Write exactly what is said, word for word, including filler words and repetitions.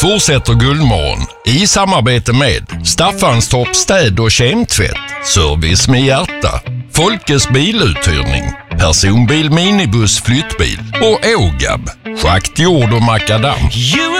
fortsätter Guldmorgon i samarbete med Staffanstorp städ- och kemtvätt, service med hjärta, Folkes biluthyrning, personbil, minibuss, flyttbil och Ågab, schakt, jord och makadam.